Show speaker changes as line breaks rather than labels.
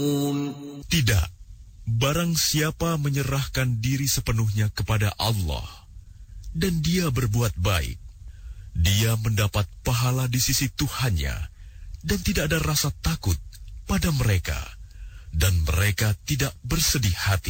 Tidak, barang siapa menyerahkan diri sepenuhnya kepada Allah dan dia berbuat baik, dia mendapat pahala di sisi Tuhannya dan tidak ada rasa takut pada mereka, dan mereka tidak bersedih hati.